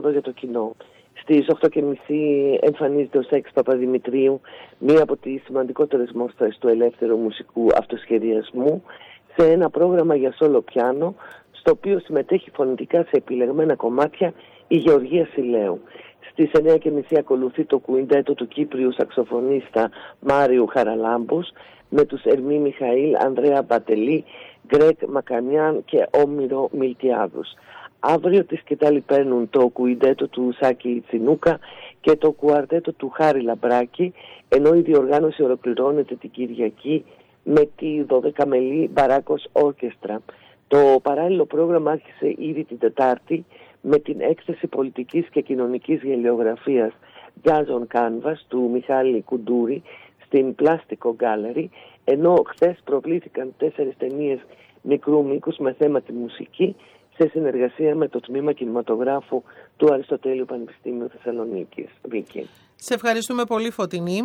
εδώ για το κοινό. Στις 8.30 εμφανίζεται ο Σέξ Παπαδημητρίου, μία από τις σημαντικότερες μόστρες του ελεύθερου μουσικού αυτοσχεδιασμού, σε ένα πρόγραμμα για σόλο πιάνο, στο οποίο συμμετέχει φωνητικά σε επιλεγμένα κομμάτια η Γεωργία Σιλέου. Στις 9.30 ακολουθεί το κουιντέτο του Κύπριου σαξοφωνίστα Μάριου Χαραλάμπους, με τους Ερμή Μιχαήλ, Ανδρέα Μπατελή, Γκρέκ Μακανιάν και Όμηρο Μιλτιάδους. Αύριο τη σκητάλη παίρνουν το κουιντέτο του Σάκη Τσινούκα και το κουαρτέτο του Χάρη Λαμπράκη, ενώ η διοργάνωση ολοκληρώνεται την Κυριακή με τη 12μελή Μπαράκος Όρκεστρα. Το παράλληλο πρόγραμμα άρχισε ήδη την Τετάρτη με την έκθεση πολιτικής και κοινωνικής γελιογραφίας Jazz on Canvas του Μιχάλη Κουντούρη στην Plástico Gallery, ενώ χθες προβλήθηκαν 4 ταινίες μικρού μήκους με θέμα τη μουσική, σε συνεργασία με το Τμήμα Κινηματογράφου του Αριστοτέλειου Πανεπιστήμιου Θεσσαλονίκης. Βίκη. Σε ευχαριστούμε πολύ, Φωτεινή.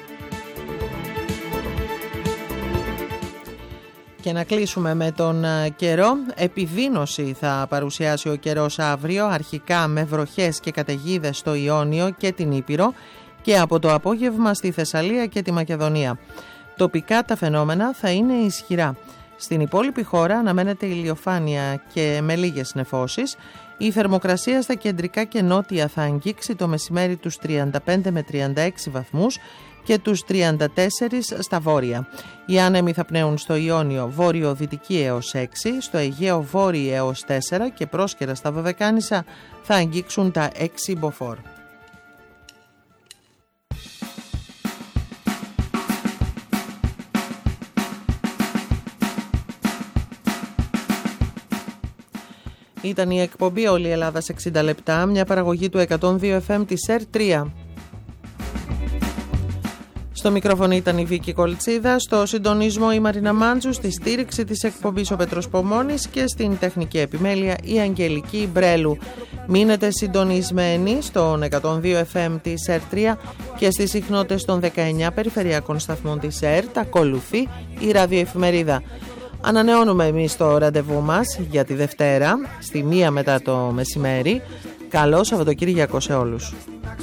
Και να κλείσουμε με τον καιρό. Επιδείνωση θα παρουσιάσει ο καιρός αύριο, αρχικά με βροχές και καταιγίδες στο Ιόνιο και την Ήπειρο και από το απόγευμα στη Θεσσαλία και τη Μακεδονία. Τοπικά τα φαινόμενα θα είναι ισχυρά. Στην υπόλοιπη χώρα αναμένεται ηλιοφάνεια και με λίγες νεφώσεις. Η θερμοκρασία στα κεντρικά και νότια θα αγγίξει το μεσημέρι τους 35 με 36 βαθμούς και τους 34 στα βόρεια. Οι άνεμοι θα πνέουν στο Ιόνιο βόρειο-δυτική έως 6, στο Αιγαίο βόρειο έως 4 και πρόσκαιρα στα Δωδεκάνησα θα αγγίξουν τα 6 μποφόρ. Ήταν η εκπομπή «Όλη η Ελλάδα σε 60 λεπτά», μια παραγωγή του 102 FM της ΕΡΤ3. Στο μικρόφωνο ήταν η Βίκη Κολτσίδα, στο συντονισμό η Μαρίνα Μάντζου, στη στήριξη της εκπομπής ο Πέτρος Πομώνης και στην τεχνική επιμέλεια η Αγγελική Μπρέλου. Μείνετε συντονισμένοι στον 102 FM της ΕΡΤ3 και στις συχνότητες των 19 περιφερειακών σταθμών της ΕΡΤ. Ακολουθεί η ραδιοεφημερίδα. Ανανεώνουμε εμείς το ραντεβού μας για τη Δευτέρα στη 1 μετά το μεσημέρι. Καλό Σαββατοκύριακο σε όλους.